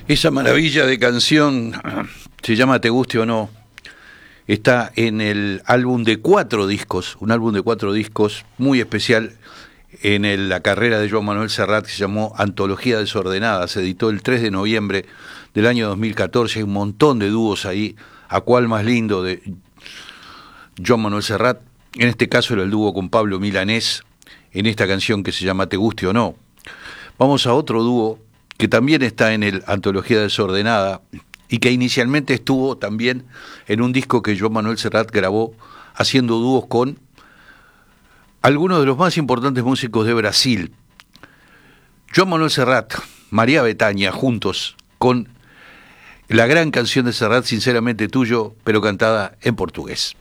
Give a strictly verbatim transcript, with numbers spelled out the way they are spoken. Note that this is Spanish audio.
Esa maravilla de canción se llama Te guste o no. Está en el álbum de cuatro discos, un álbum de cuatro discos muy especial en el- la carrera de Joan Manuel Serrat, que se llamó Antología Desordenada. Se editó el tres de noviembre del año dos mil catorce. Hay un montón de dúos ahí. ¿A cuál más lindo de Joan Manuel Serrat? En este caso era el dúo con Pablo Milanés, en esta canción que se llama Te guste o no. Vamos a otro dúo que también está en el Antología Desordenada y que inicialmente estuvo también en un disco que Joan Manuel Serrat grabó haciendo dúos con algunos de los más importantes músicos de Brasil. Joan Manuel Serrat, María Bethânia, juntos con la gran canción de Serrat, Sinceramente Tuyo, pero cantada en portugués.